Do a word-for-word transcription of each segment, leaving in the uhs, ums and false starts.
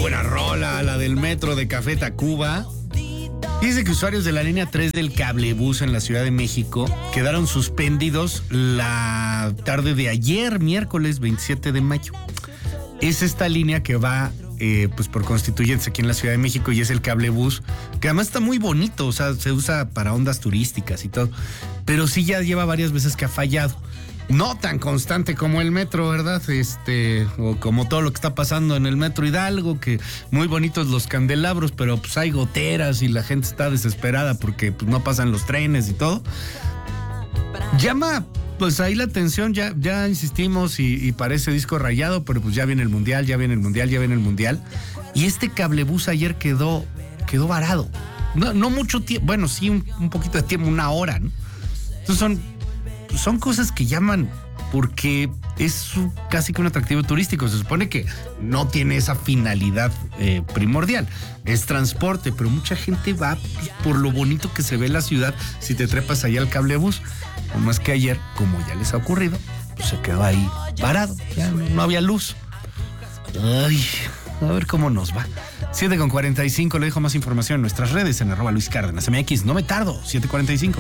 buena rola, la del metro de Café Tacuba. Dice que usuarios de la línea tres del cablebús en la Ciudad de México quedaron suspendidos la tarde de ayer, miércoles veintisiete de mayo. Es esta línea que va eh, pues por Constituyentes aquí en la Ciudad de México y es el cablebús, que además está muy bonito, o sea, se usa para ondas turísticas y todo, pero sí ya lleva varias veces que ha fallado. No tan constante como el metro, ¿verdad? Este, o como todo lo que está pasando en el metro Hidalgo, que muy bonitos los candelabros, pero pues hay goteras y la gente está desesperada porque pues, no pasan los trenes y todo. Llama, pues ahí la atención, ya, ya insistimos y, y parece disco rayado, pero pues ya viene el mundial, ya viene el mundial, ya viene el mundial. Y este cablebús ayer quedó, quedó varado. No, no mucho tiempo, bueno, sí, un, un poquito de tiempo, una hora, ¿no? Entonces son... Son cosas que llaman porque es casi que un atractivo turístico. Se supone que no tiene esa finalidad eh, primordial. Es transporte, pero mucha gente va pues, por lo bonito que se ve la ciudad si te trepas allá al cablebús. Nomás que ayer, como ya les ha ocurrido, pues se quedó ahí parado. Ya no, no había luz. Ay, a ver cómo nos va. siete con cuarenta y cinco, le dejo más información en nuestras redes en arroba Luis Cárdenas M X. No me tardo, siete cuarenta y cinco.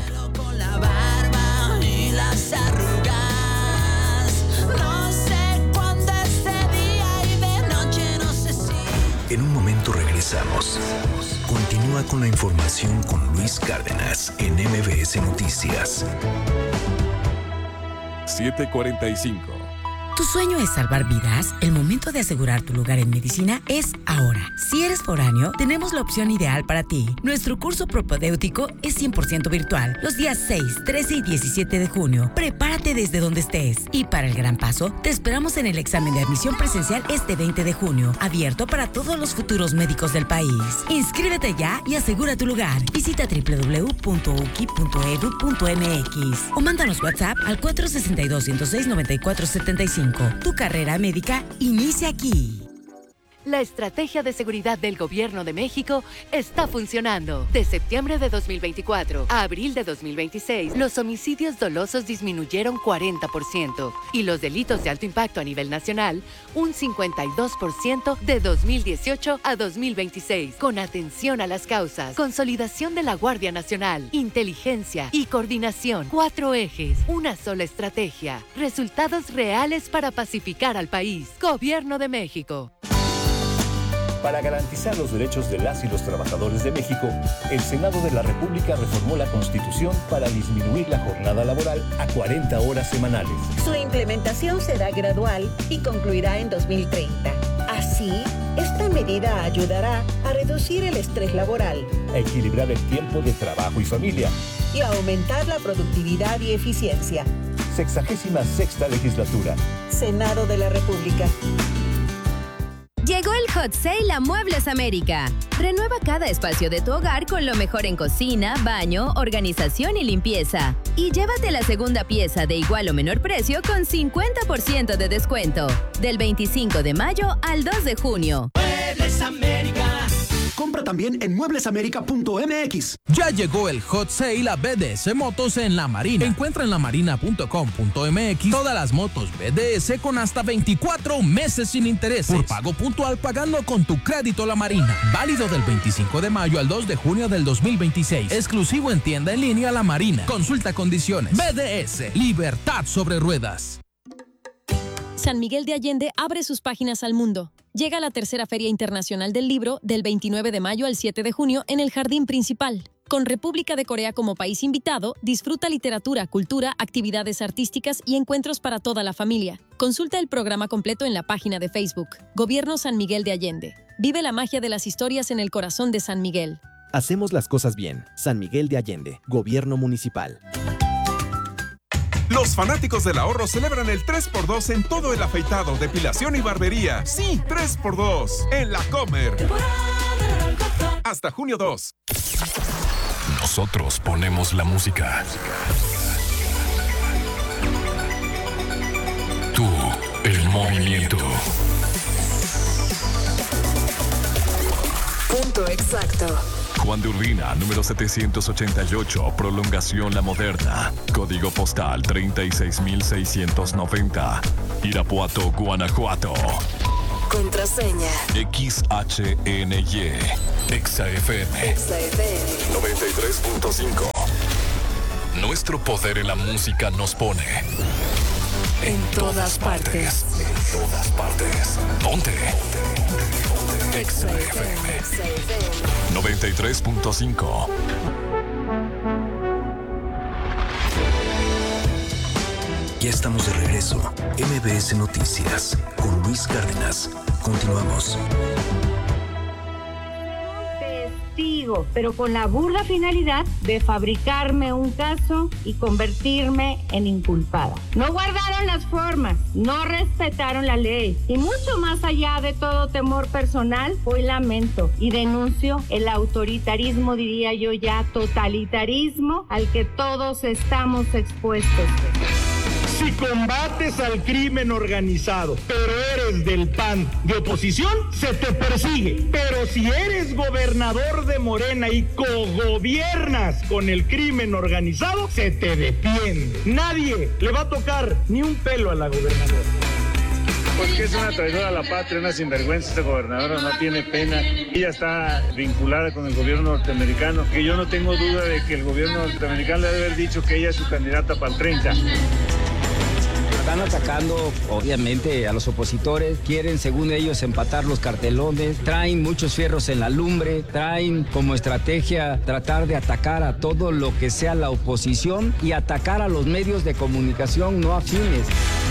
Las arrugas, no sé cuándo es de día y de noche, no sé si. En un momento regresamos. Continúa con la información con Luis Cárdenas en M B S Noticias. siete cuarenta y cinco. ¿Tu sueño es salvar vidas? El momento de asegurar tu lugar en medicina es ahora. Si eres foráneo, tenemos la opción ideal para ti. Nuestro curso propedéutico es cien por ciento virtual, los días seis, trece y diecisiete de junio. Prepárate desde donde estés. Y para el gran paso, te esperamos en el examen de admisión presencial este veinte de junio, abierto para todos los futuros médicos del país. Inscríbete ya y asegura tu lugar. Visita doble u doble u doble u punto u c i punto e d u punto m x o mándanos WhatsApp al cuatro seis dos, ciento seis, noventa y cuatro setenta y cinco. Tu carrera médica inicia aquí. La estrategia de seguridad del Gobierno de México está funcionando. De septiembre de dos mil veinticuatro a abril de dos mil veintiséis, los homicidios dolosos disminuyeron cuarenta por ciento y los delitos de alto impacto a nivel nacional un cincuenta y dos por ciento de dos mil dieciocho a dos mil veintiséis. Con atención a las causas, consolidación de la Guardia Nacional, inteligencia y coordinación. Cuatro ejes, una sola estrategia. Resultados reales para pacificar al país. Gobierno de México. Para garantizar los derechos de las y los trabajadores de México, el Senado de la República reformó la Constitución para disminuir la jornada laboral a cuarenta horas semanales. Su implementación será gradual y concluirá en dos mil treinta. Así, esta medida ayudará a reducir el estrés laboral, a equilibrar el tiempo de trabajo y familia y a aumentar la productividad y eficiencia. Sexagésima sexta legislatura. Senado de la República. Llegó el Hot Sale a Muebles América. Renueva cada espacio de tu hogar con lo mejor en cocina, baño, organización y limpieza. Y llévate la segunda pieza de igual o menor precio con cincuenta por ciento de descuento. Del veinticinco de mayo al dos de junio. Muebles América. Compra también en muebles américa punto m x. Ya llegó el Hot Sale a B D S Motos en La Marina. Encuentra en la marina punto com punto m x todas las motos B D S con hasta veinticuatro meses sin intereses. Por pago puntual pagando con tu crédito La Marina. Válido del veinticinco de mayo al dos de junio del dos mil veintiséis. Exclusivo en tienda en línea La Marina. Consulta condiciones. B D S. Libertad sobre ruedas. San Miguel de Allende abre sus páginas al mundo. Llega la tercera Feria Internacional del Libro del veintinueve de mayo al siete de junio en el Jardín Principal. Con República de Corea como país invitado, disfruta literatura, cultura, actividades artísticas y encuentros para toda la familia. Consulta el programa completo en la página de Facebook. Gobierno San Miguel de Allende. Vive la magia de las historias en el corazón de San Miguel. Hacemos las cosas bien. San Miguel de Allende. Gobierno Municipal. Los fanáticos del ahorro celebran el tres por dos en todo el afeitado, depilación y barbería. Sí, tres por dos en La Comer. Hasta junio dos. Nosotros ponemos la música. Tú, el movimiento. Punto exacto. Juan de Urbina, número setecientos ochenta y ocho, Prolongación La Moderna. Código postal treinta y seis mil seiscientos noventa. Irapuato, Guanajuato. contraseña. X H N Y. Exa F M. Exa F M. noventa y tres punto cinco. Nuestro poder en la música nos pone En todas partes. En todas partes. Ponte. Exa F M. noventa y tres punto cinco. Ya estamos de regreso. M B S Noticias con Luis Cárdenas. Continuamos. Testigo, pero con la burda finalidad de fabricarme un caso y convertirme en inculpada. No guardaron las formas, no respetaron la ley y mucho más allá de todo temor personal, hoy lamento y denuncio el autoritarismo, diría yo ya totalitarismo al que todos estamos expuestos. Si combates al crimen organizado, pero eres del P A N de oposición, se te persigue. Pero si eres gobernador de Morena y cogobiernas con el crimen organizado, se te defiende. Nadie le va a tocar ni un pelo a la gobernadora. Pues que es una traidora a la patria, una sinvergüenza. Esta gobernadora no tiene pena. Ella está vinculada con el gobierno norteamericano, que yo no tengo duda de que el gobierno norteamericano le debe haber dicho que ella es su candidata para el treinta. Están atacando, obviamente, a los opositores. Quieren, según ellos, empatar los cartelones. Traen muchos fierros en la lumbre. Traen como estrategia tratar de atacar a todo lo que sea la oposición y atacar a los medios de comunicación no afines.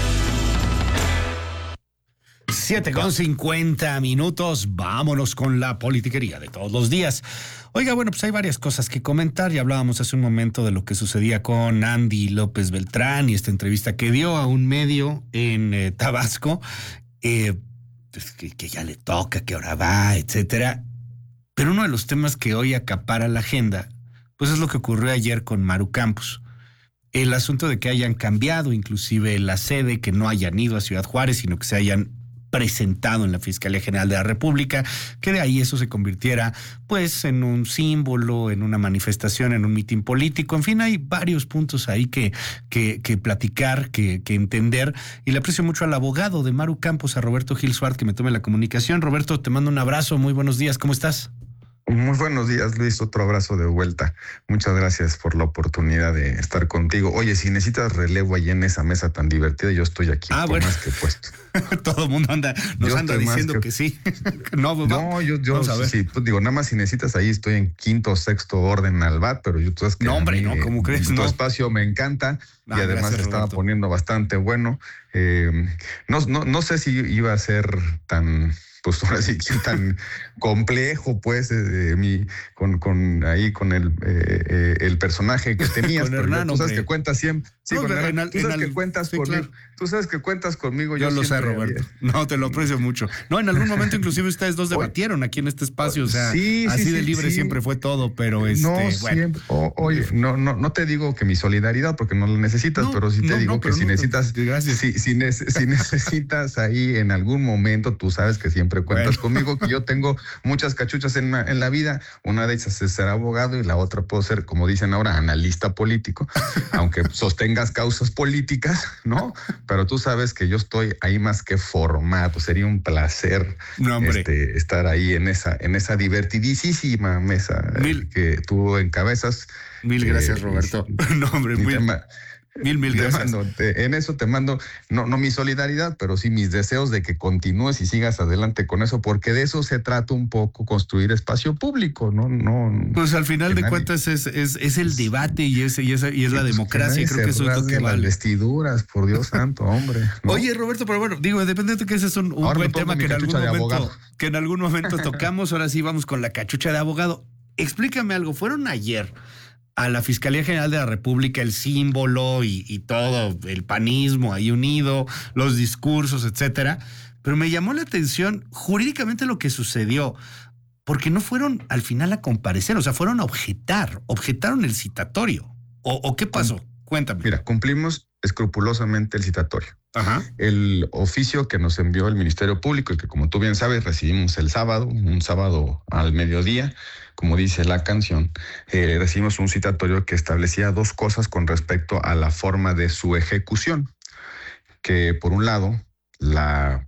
siete con cincuenta minutos. Vámonos con la politiquería de todos los días. Oiga, bueno, pues hay varias cosas que comentar. Ya hablábamos hace un momento de lo que sucedía con Andy López Beltrán y esta entrevista que dio a un medio en eh, Tabasco, eh, pues que, que ya le toca, que ahora va, etcétera. Pero uno de los temas que hoy acapara la agenda, pues es lo que ocurrió ayer con Maru Campos. El asunto de que hayan cambiado inclusive la sede, que no hayan ido a Ciudad Juárez, sino que se hayan presentado en la Fiscalía General de la República, que de ahí eso se convirtiera pues en un símbolo, en una manifestación, en un mitin político. En fin, hay varios puntos ahí que, que, que platicar, que, que entender, y le aprecio mucho al abogado de Maru Campos, a Roberto Gil Suárez, que me tome la comunicación. Roberto, te mando un abrazo, muy buenos días, ¿cómo estás? Muy buenos días, Luis, otro abrazo de vuelta. Muchas gracias por la oportunidad de estar contigo. Oye, si necesitas relevo ahí en esa mesa tan divertida, yo estoy aquí, ah, bueno. más que puesto. Todo el mundo anda, nos yo anda diciendo que... que sí. no, no, no, yo, yo a ver. sí, pues digo, nada más si necesitas ahí, estoy en quinto o sexto orden al B A T, pero yo tú sabes que no, hombre, mí, no, ¿cómo crees? Tu no. espacio me encanta ah, y además gracias, estaba Roberto. poniendo bastante bueno. Eh, no, no, no sé si iba a ser tan... pues ahora sí que tan complejo, pues, eh, mi, con, con ahí con el, eh, eh, el personaje que tenías. Con Hernán, tú sabes hombre. que cuentas siempre. Sí, No, con en, Hernán, en, tú sabes en que al, cuentas sí, conmigo. claro. Tú sabes que cuentas conmigo. Yo, yo lo sé, siempre, Roberto. No, te lo aprecio mucho. No, en algún momento inclusive ustedes dos debatieron aquí en este espacio, o sea, sí, así sí, de sí, libre sí. siempre fue todo, pero este, no, bueno. siempre. O, oye, no, no, no te digo que mi solidaridad, porque no la necesitas, No, pero sí te no, digo no, que pero si no, necesitas, gracias. si, si, nece- si necesitas ahí en algún momento, tú sabes que siempre cuentas Bueno. conmigo, que yo tengo muchas cachuchas en, la- en la vida. Una de ellas es ser abogado y la otra puedo ser, como dicen ahora, analista político, aunque sostengas causas políticas, ¿no? Pero tú sabes que yo estoy ahí más que formado. Sería un placer No, hombre. este, estar ahí en esa, en esa divertidísima mesa Mil- que tú encabezas. Mil gracias, Eh, Roberto. y- No, hombre, y muy, te ma- mil, mil te gracias. mando, te- en eso te mando, no, no mi solidaridad, pero sí mis deseos de que continúes y sigas adelante con eso, porque de eso se trata un poco, construir espacio público, no, no. Pues al final que de nadie- cuentas es, es, es el debate y es, y es, y es la pues, democracia. nadie Creo se que eso es lo rasgue que las vale. vestiduras, por Dios santo, hombre. ¿no? Oye, Roberto, pero bueno, digo, independiente que ese es un, un Ahora me buen pongo tema mi que en, algún cachucha de momento, abogado. que en algún momento tocamos. Ahora sí vamos con la cachucha de abogado. Explícame algo. Fueron ayer a la Fiscalía General de la República, el símbolo y, y todo, el panismo ahí unido, los discursos, etcétera. Pero me llamó la atención jurídicamente lo que sucedió, porque no fueron al final a comparecer, o sea, fueron a objetar, objetaron el citatorio. ¿O, o qué pasó? Cuéntame. Mira, cumplimos escrupulosamente el citatorio. Ajá. El oficio que nos envió el Ministerio Público, y que como tú bien sabes recibimos el sábado, un sábado al mediodía, como dice la canción, eh, recibimos un citatorio que establecía dos cosas con respecto a la forma de su ejecución, que por un lado, la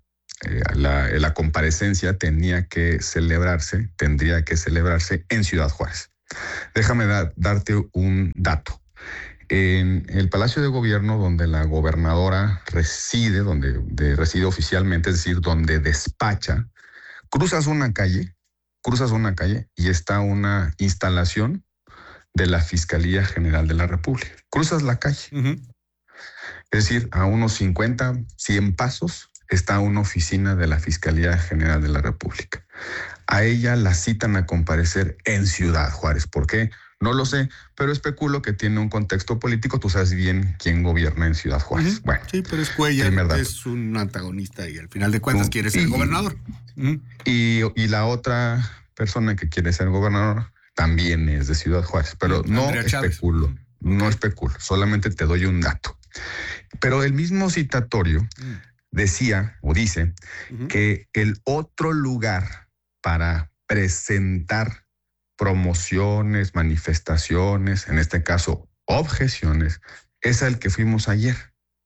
eh, la, la comparecencia tenía que celebrarse, tendría que celebrarse en Ciudad Juárez. Déjame da, darte un dato. En el Palacio de Gobierno, donde la gobernadora reside, donde de, reside oficialmente, es decir, donde despacha, cruzas una calle, cruzas una calle y está una instalación de la Fiscalía General de la República. Cruzas la calle. Uh-huh. Es decir, a unos cincuenta, cien pasos está una oficina de la Fiscalía General de la República. A ella la citan a comparecer en Ciudad Juárez. ¿Por qué? No lo sé, pero especulo que tiene un contexto político. Tú sabes bien quién gobierna en Ciudad Juárez. Uh-huh. Bueno, sí, pero es Cuellar, es un antagonista y al final de cuentas uh, quiere ser y, gobernador. Uh-huh. Y, y la otra persona que quiere ser gobernador también es de Ciudad Juárez, pero uh-huh. no Andrea especulo, Chávez. no especulo, solamente te doy un dato. Pero el mismo citatorio uh-huh. decía o dice uh-huh. que el otro lugar para presentar promociones, manifestaciones, en este caso objeciones, es el que fuimos ayer.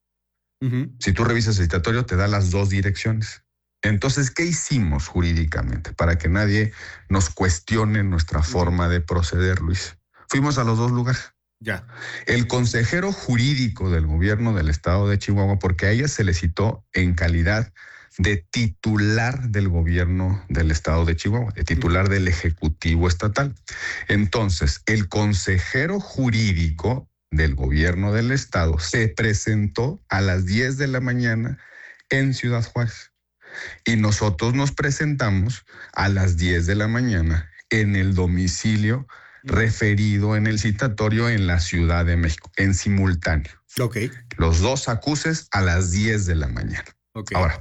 Uh-huh. Si tú revisas el citatorio te da las dos direcciones. Entonces, ¿qué hicimos jurídicamente para que nadie nos cuestione nuestra forma de proceder, Luis? Fuimos a los dos lugares. Ya. El consejero jurídico del gobierno del estado de Chihuahua, porque a ella se le citó en calidad de titular del gobierno del estado de Chihuahua, de titular del Ejecutivo Estatal. Entonces, el consejero jurídico del gobierno del estado se presentó a las diez de la mañana en Ciudad Juárez. Y nosotros nos presentamos a las diez de la mañana en el domicilio referido en el citatorio en la Ciudad de México, en simultáneo. Okay. Los dos acuses a las diez de la mañana. Okay. Ahora,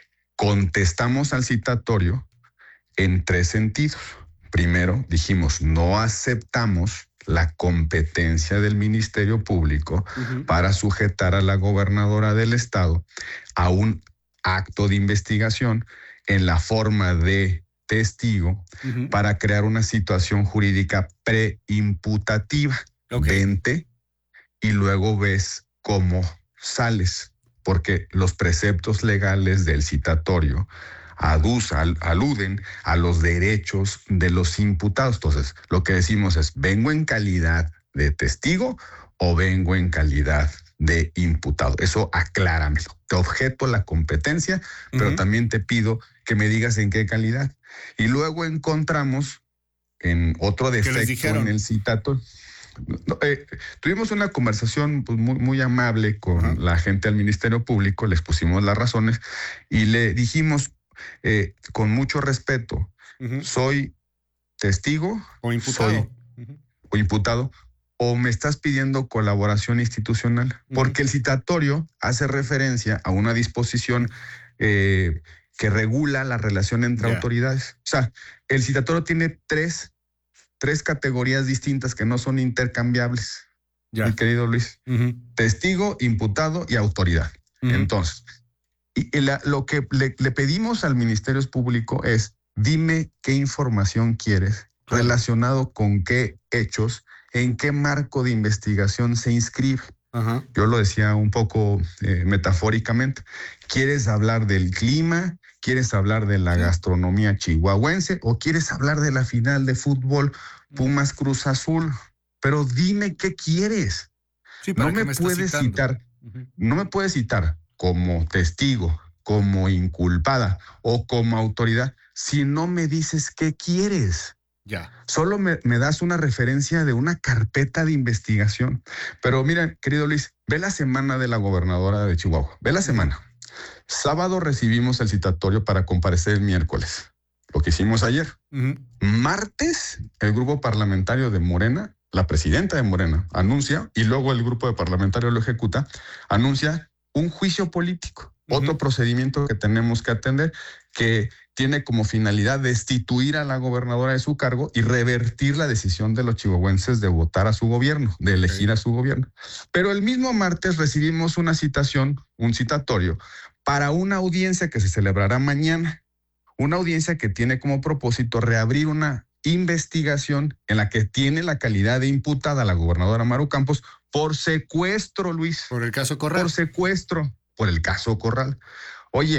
contestamos al citatorio en tres sentidos. Primero, dijimos, no aceptamos la competencia del Ministerio Público uh-huh. para sujetar a la gobernadora del estado a un acto de investigación en la forma de testigo uh-huh. para crear una situación jurídica preimputativa. Okay. Vente y luego ves cómo sales, porque los preceptos legales del citatorio adus, al, aluden a los derechos de los imputados. Entonces, lo que decimos es, ¿vengo en calidad de testigo o vengo en calidad de imputado? Eso acláramelo. Te objeto la competencia, uh-huh. pero también te pido que me digas en qué calidad. Y luego encontramos en otro defecto en el citatorio. Eh, tuvimos una conversación pues, muy, muy amable con uh-huh. la gente del Ministerio Público, les pusimos las razones y le dijimos eh, con mucho respeto, uh-huh. soy testigo o imputado. Soy, uh-huh. o imputado o me estás pidiendo colaboración institucional, uh-huh. porque el citatorio hace referencia a una disposición eh, que regula la relación entre yeah. autoridades. O sea, el citatorio tiene tres Tres categorías distintas que no son intercambiables, ya. mi querido Luis. Uh-huh. Testigo, imputado y autoridad. Uh-huh. Entonces, y, y la, lo que le, le pedimos al Ministerio Público es, dime qué información quieres, uh-huh. relacionado con qué hechos, en qué marco de investigación se inscribe. Uh-huh. Yo lo decía un poco eh, metafóricamente. ¿Quieres hablar del clima? ¿Quieres hablar de la gastronomía chihuahuense? ¿O quieres hablar de la final de fútbol Pumas Cruz Azul? Pero dime qué quieres. Sí, no me, me puedes citar, uh-huh. no me puedes citar como testigo, como inculpada o como autoridad si no me dices qué quieres. Ya. Solo me, me das una referencia de una carpeta de investigación. Pero mira, querido Luis, ve la semana de la gobernadora de Chihuahua. Ve la semana. Sábado recibimos el citatorio para comparecer el miércoles. Lo que hicimos ayer. Uh-huh. Martes, el grupo parlamentario de Morena, la presidenta de Morena, anuncia, y luego el grupo de parlamentarios lo ejecuta, anuncia un juicio político. Uh-huh. Otro procedimiento que tenemos que atender, que tiene como finalidad destituir a la gobernadora de su cargo y revertir la decisión de los chihuahuenses de votar a su gobierno, de elegir a su gobierno. Pero el mismo martes recibimos una citación, un citatorio, para una audiencia que se celebrará mañana. Una audiencia que tiene como propósito reabrir una investigación en la que tiene la calidad de imputada la gobernadora Maru Campos por secuestro, Luis. Por el caso Corral. Por secuestro, por el caso Corral. Oye,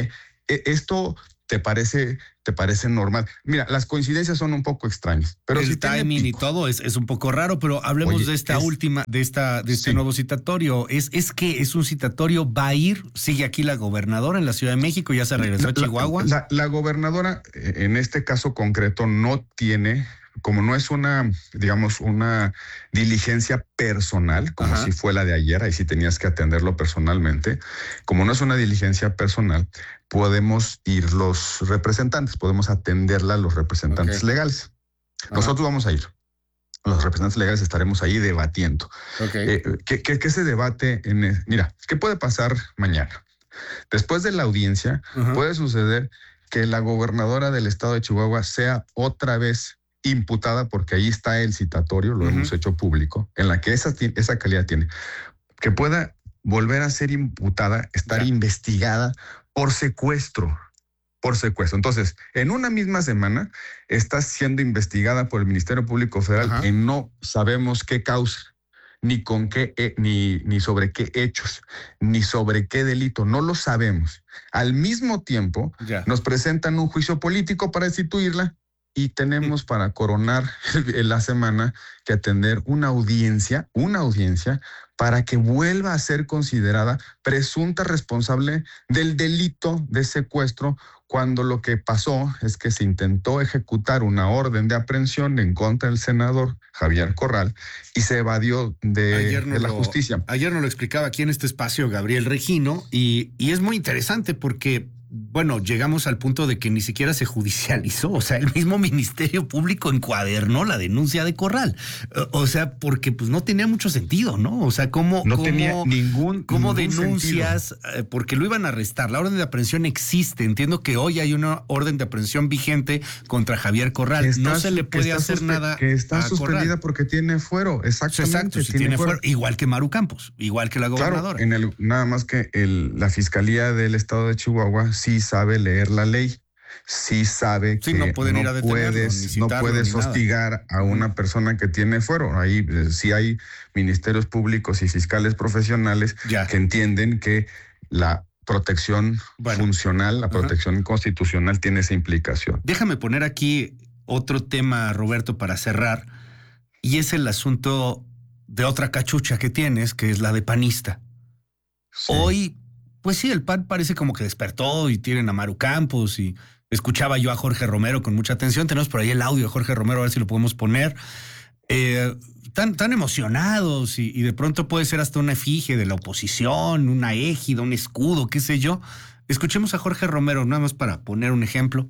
Esto te parece, te parece normal. Mira, las coincidencias son un poco extrañas, pero el si timing y todo es, es un poco raro, pero hablemos Oye, de esta es, última, de esta, de este sí. nuevo citatorio. Es, es que es un citatorio, va a ir, sigue aquí la gobernadora en la Ciudad de México, ya se regresó la, a Chihuahua. La, la, la gobernadora, en este caso concreto, no tiene, como no es una, digamos, una diligencia personal, como Ajá. si fue la de ayer, ahí sí tenías que atenderlo personalmente, como no es una diligencia personal, podemos ir los representantes, podemos atenderla los representantes okay. legales. Ajá. Nosotros vamos a ir. Los representantes legales estaremos ahí debatiendo. Okay. Eh, ¿qué, qué, ¿Qué se debate? En el, mira, ¿qué puede pasar mañana? Después de la audiencia, Ajá. puede suceder que la gobernadora del estado de Chihuahua sea otra vez imputada, porque ahí está el citatorio, lo uh-huh. hemos hecho público, en la que esa, esa calidad tiene, que pueda volver a ser imputada, estar ya. investigada por secuestro, por secuestro. Entonces, en una misma semana está siendo investigada por el Ministerio Público Federal uh-huh. en no sabemos qué causa, ni con qué, eh, ni, ni sobre qué hechos, ni sobre qué delito, no lo sabemos. Al mismo tiempo, ya. nos presentan un juicio político para destituirla, y tenemos para coronar en la semana que atender una audiencia, una audiencia para que vuelva a ser considerada presunta responsable del delito de secuestro, cuando lo que pasó es que se intentó ejecutar una orden de aprehensión en contra del senador Javier Corral y se evadió de, no de la lo, justicia. Ayer nos lo explicaba aquí en este espacio Gabriel Regino y, y es muy interesante porque bueno, llegamos al punto de que ni siquiera se judicializó, o sea, el mismo Ministerio Público encuadernó la denuncia de Corral, o sea, porque pues no tenía mucho sentido, ¿no? O sea, ¿cómo, no cómo, tenía ningún, cómo ningún denuncias? Eh, porque lo iban a arrestar, la orden de aprehensión existe, entiendo que hoy hay una orden de aprehensión vigente contra Javier Corral, está, no se le puede hacer nada que está a suspendida Corral. Porque tiene fuero, exactamente. Exacto, si tiene, tiene fuero. fuero, igual que Maru Campos, igual que la gobernadora. Claro, en el, nada más que el, la Fiscalía del Estado de Chihuahua sí sabe leer la ley, sí sabe sí, que no, pueden no ir a puedes, no puedes hostigar a una persona que tiene fuero. Ahí eh, sí hay ministerios públicos y fiscales profesionales ya. que entienden que la protección bueno. funcional, la protección Ajá. constitucional tiene esa implicación. Déjame poner aquí otro tema, Roberto, para cerrar, y es el asunto de otra cachucha que tienes, que es la de panista. Sí. Hoy Pues sí, el P A N parece como que despertó y tienen a Maru Campos y escuchaba yo a Jorge Romero con mucha atención. Tenemos por ahí el audio de Jorge Romero, a ver si lo podemos poner. Eh, tan, tan emocionados y, y de pronto puede ser hasta una efigie de la oposición, una égida, un escudo, qué sé yo. Escuchemos a Jorge Romero, nada más para poner un ejemplo.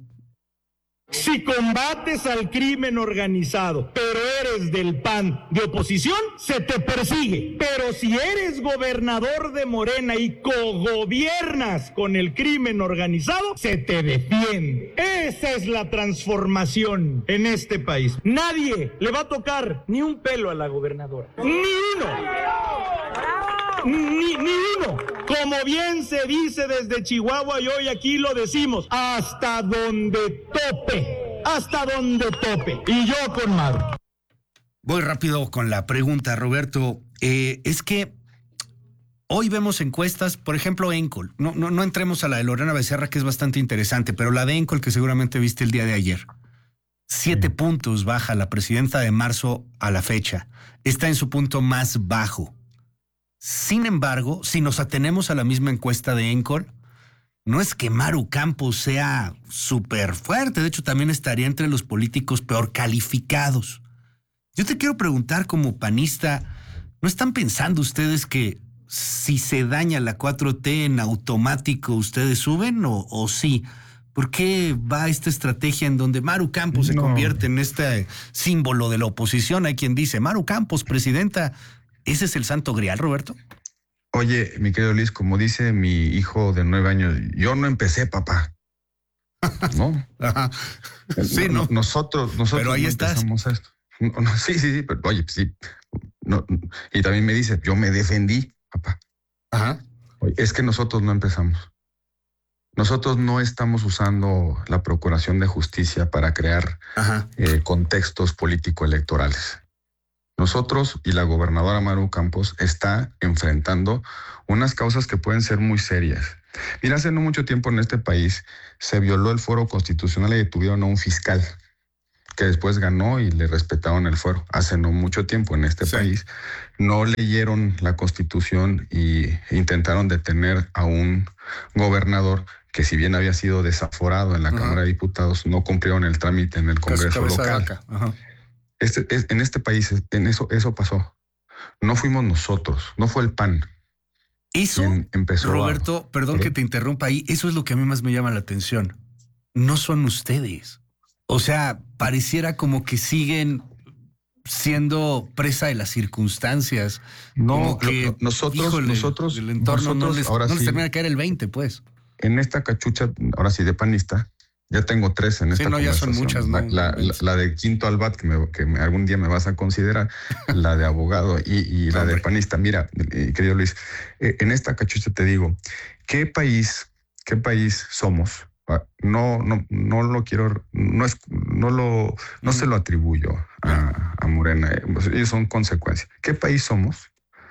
Si combates al crimen organizado, pero eres del P A N de oposición, se te persigue. Pero si eres gobernador de Morena y cogobiernas con el crimen organizado, se te defiende. Esa es la transformación en este país. Nadie le va a tocar ni un pelo a la gobernadora. Ni uno. Ni, ni uno. Como bien se dice desde Chihuahua y hoy aquí lo decimos, hasta donde tope, hasta donde tope. Y yo con Maru. Voy rápido con la pregunta, Roberto. Eh, es que hoy vemos encuestas, por ejemplo, Encol. No, no, no entremos a la de Lorena Becerra, que es bastante interesante, pero la de Encol, que seguramente viste el día de ayer. Siete sí. puntos baja la presidenta de marzo a la fecha. Está en su punto más bajo. Sin embargo, si nos atenemos a la misma encuesta de Encol, no es que Maru Campos sea súper fuerte, de hecho también estaría entre los políticos peor calificados. Yo te quiero preguntar como panista, ¿no están pensando ustedes que si se daña la cuatro T en automático ustedes suben o, o sí? ¿Por qué va esta estrategia en donde Maru Campos no. se convierte en este símbolo de la oposición? Hay quien dice, Maru Campos, presidenta. ¿Ese es el santo grial, Roberto? Oye, mi querido Luis, como dice mi hijo de nueve años, yo no empecé, papá. ¿No? Ajá. Sí, no. Nosotros, nosotros pero ahí no estás. empezamos esto. No, no, sí, sí, sí, pero oye, sí. No, y también me dice, yo me defendí, papá. Ajá. Oye, es que nosotros no empezamos. Nosotros no estamos usando la Procuración de Justicia para crear eh, contextos político-electorales. Nosotros y la gobernadora Maru Campos está enfrentando unas causas que pueden ser muy serias. Mira, hace no mucho tiempo en este país se violó el fuero constitucional y detuvieron a un fiscal que después ganó y le respetaron el fuero. Hace no mucho tiempo en este sí. país no leyeron la Constitución y intentaron detener a un gobernador que, si bien había sido desaforado en la Ajá. Cámara de Diputados, no cumplieron el trámite en el Congreso local. Este, es, en este país en eso, eso pasó. No fuimos nosotros, no fue el P A N. Eso, empezó Roberto, a... perdón ¿Pero? que te interrumpa ahí, eso es lo que a mí más me llama la atención. No son ustedes. O sea, pareciera como que siguen siendo presa de las circunstancias. No, que, lo, nosotros, híjole, nosotros, el entorno nosotros, no les, ahora no les sí, termina de caer el veinte, pues. En esta cachucha, ahora sí, de panista, ya tengo tres en esta sí, no, ya son muchas, ¿no? La, la, la de quinto al bat, que, me, que me, algún día me vas a considerar, la de abogado y, y la de panista. Mira, eh, querido Luis, eh, en esta cachucha te digo, ¿qué país, qué país somos? No, no, no lo quiero, no es, no lo, no mm. se lo atribuyo a, a Morena. Ellos son consecuencias. ¿Qué país somos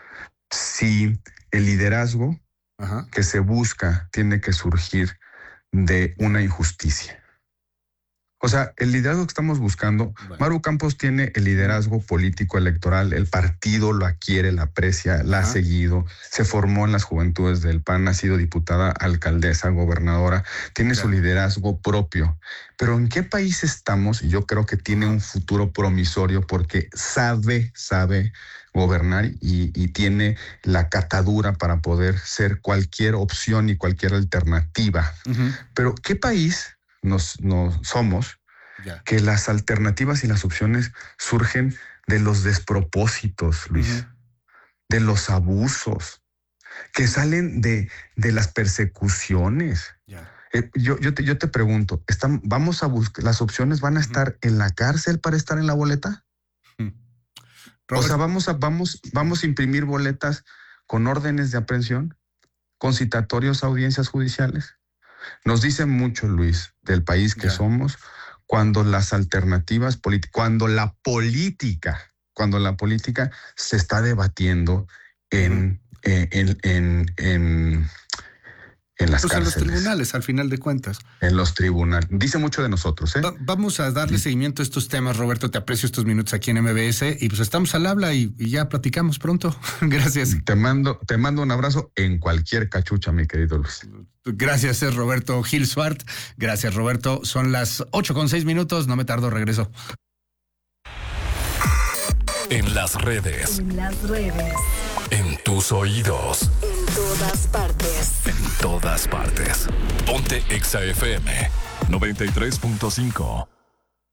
si el liderazgo Ajá. que se busca tiene que surgir de una injusticia? O sea, el liderazgo que estamos buscando, bueno. Maru Campos tiene el liderazgo político electoral, el partido lo adquiere, la aprecia, la Ajá. ha seguido, se formó en las juventudes del P A N, ha sido diputada, alcaldesa, gobernadora, tiene claro. su liderazgo propio. Pero ¿en qué país estamos? Yo creo que tiene un futuro promisorio porque sabe, sabe gobernar y, y tiene la catadura para poder ser cualquier opción y cualquier alternativa. Uh-huh. Pero ¿qué país Nos, nos somos yeah. que las alternativas y las opciones surgen de los despropósitos, Luis, uh-huh. de los abusos, que salen de, de las persecuciones? Yeah. Eh, yo, yo, te, yo te pregunto, ¿están, vamos a buscar, las opciones van a estar uh-huh. en la cárcel para estar en la boleta? Uh-huh. O sea, vamos a, vamos, vamos a imprimir boletas con órdenes de aprehensión, con citatorios a audiencias judiciales. Nos dice mucho, Luis, del país que yeah. somos, cuando las alternativas políticas, cuando la política, cuando la política se está debatiendo en, uh-huh. eh, en, en, en, en las pues cárceles. En los tribunales, al final de cuentas. En los tribunales. Dice mucho de nosotros, ¿eh? Va, vamos a darle sí. seguimiento a estos temas, Roberto. Te aprecio estos minutos aquí en M B S y pues estamos al habla y, y ya platicamos pronto. Gracias. Te mando, te mando un abrazo en cualquier cachucha, mi querido Luis. Gracias, es Roberto Gil Suart. Gracias, Roberto. Son las ocho con seis minutos. No me tardo, regreso. En las redes. En las redes. En tus oídos. En todas partes. En todas partes. Ponte Exa F M noventa y tres punto cinco.